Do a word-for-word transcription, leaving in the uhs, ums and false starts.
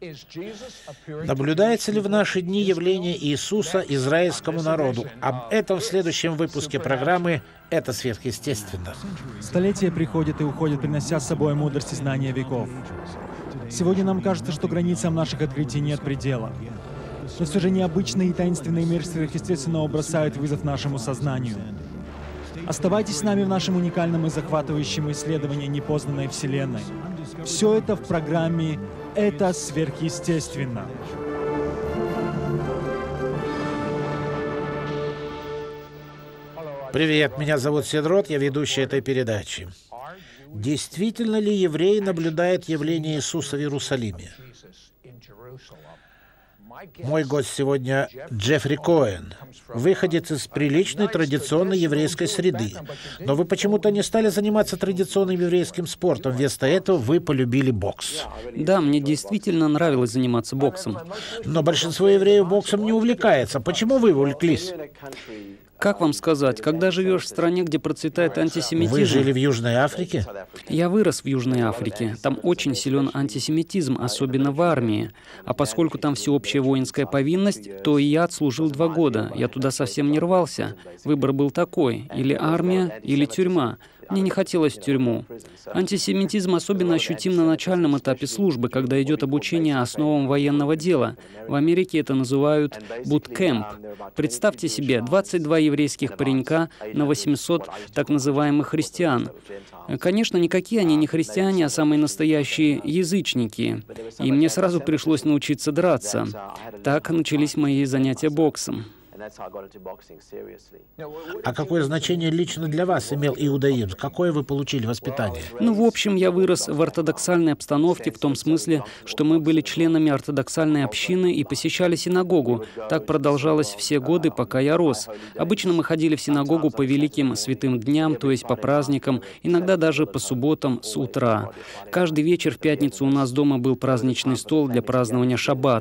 Наблюдается ли в наши дни явление Иисуса израильскому народу? Об этом в следующем выпуске программы «Это сверхъестественно». Столетия приходят и уходят, принося с собой мудрость и знания веков. Сегодня нам кажется, что границам наших открытий нет предела. Но все же необычный и таинственный мир сверхъестественного бросает вызов нашему сознанию. Оставайтесь с нами в нашем уникальном и захватывающем исследовании непознанной Вселенной. Все это в программе «Это сверхъестественно». Привет, меня зовут Седрот, я ведущий этой передачи. Действительно ли евреи наблюдают явление Иисуса в Иерусалиме? Мой гость сегодня Джеффри Коэн, выходец из приличной традиционной еврейской среды. Но вы почему-то не стали заниматься традиционным еврейским спортом. Вместо этого вы полюбили бокс. Да, мне действительно нравилось заниматься боксом. Но большинство евреев боксом не увлекается. Почему вы увлеклись? Как вам сказать, когда живешь в стране, где процветает антисемитизм... Вы жили в Южной Африке? Я вырос в Южной Африке. Там очень силен антисемитизм, особенно в армии. А поскольку там всеобщая воинская повинность, то и я отслужил два года. Я туда совсем не рвался. Выбор был такой: или армия, или тюрьма. Мне не хотелось в тюрьму. Антисемитизм особенно ощутим на начальном этапе службы, когда идет обучение основам военного дела. В Америке это называют буткэмп. Представьте себе, двадцать два еврейских паренька на восемьсот так называемых христиан. Конечно, никакие они не христиане, а самые настоящие язычники. И мне сразу пришлось научиться драться. Так начались мои занятия боксом. А какое значение лично для вас имел иудаизм? Какое вы получили воспитание? Ну, в общем, я вырос в ортодоксальной обстановке, в том смысле, что мы были членами ортодоксальной общины и посещали синагогу. Так продолжалось все годы, пока я рос. Обычно мы ходили в синагогу по великим святым дням, то есть по праздникам, иногда даже по субботам с утра. Каждый вечер в пятницу у нас дома был праздничный стол для празднования шаббата.